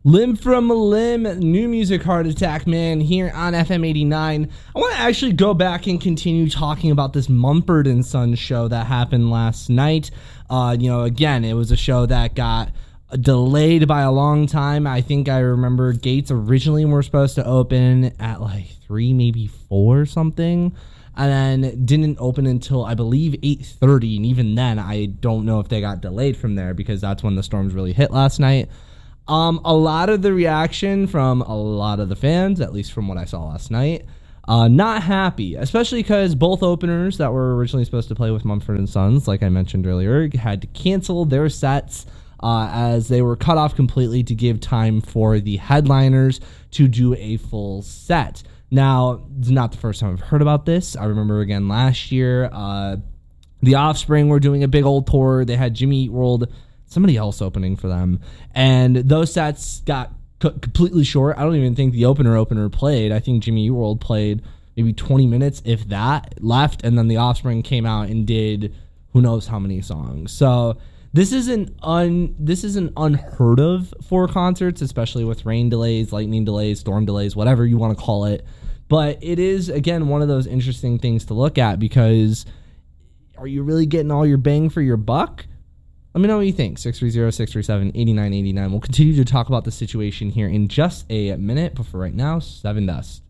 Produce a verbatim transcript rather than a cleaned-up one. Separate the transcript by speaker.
Speaker 1: Limb from a Limb, new music, Heart Attack Man, here on F M eighty-nine. I want to actually go back and continue talking about this Mumford and Sons show that happened last night. Uh, you know, again, it was a show that got delayed by a long time. I think I remember gates originally were supposed to open at like three, maybe four or something, and then didn't open until I believe eight thirty, and even then I don't know if they got delayed from there because that's when the storms really hit last night. Um, a lot of the reaction from a lot of the fans, at least from what I saw last night, uh, not happy, especially because both openers that were originally supposed to play with Mumford and Sons, like I mentioned earlier, had to cancel their sets uh, as they were cut off completely to give time for the headliners to do a full set. Now, it's not the first time I've heard about this. I remember again last year, uh, The Offspring were doing a big old tour. They had Jimmy Eat World, somebody else opening for them, and those sets got c- completely short. I don't even think the opener opener played. I think Jimmy Eat World played maybe twenty minutes, if that, left, and then the Offspring came out and did who knows how many songs. So this isn't un this isn't unheard of for concerts, especially with rain delays, lightning delays, storm delays, whatever you want to call it. But it is, again, one of those interesting things to look at, because are you really getting all your bang for your buck? Let me know what you think. six three zero, six three seven, eight nine eight nine. We'll continue to talk about the situation here in just a minute, but for right now, Seven Dust.